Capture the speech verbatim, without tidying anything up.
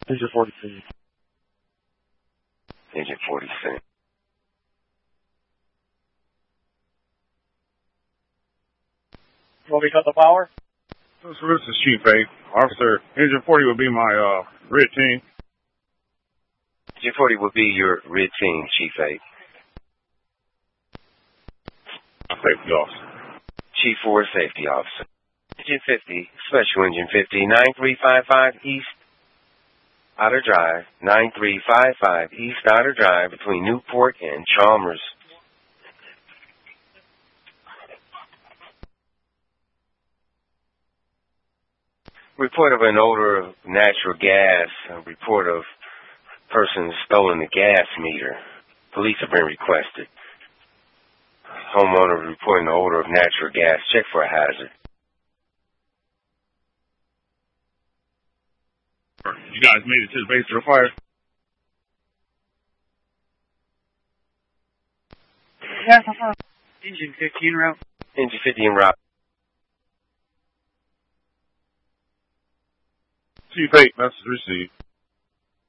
Engine forty sent. Engine forty sent. You want me to cut the power? So this is Chief eight. Officer, Engine forty would be my uh, red team. Engine forty would be your red team, Chief eight. Safety officer. Chief four, safety officer. Engine fifty, Special Engine fifty, nine three five five East Outer Drive, nine three five five East Outer Drive between Newport and Chalmers. Report of an odor of natural gas. A report of person stolen the gas meter. Police have been requested. Homeowner reporting the odor of natural gas. Check for a hazard. You guys made it to the base of the fire? Yeah, uh-huh. Engine fifty en route. Engine fifty en route. Chief eight, message received.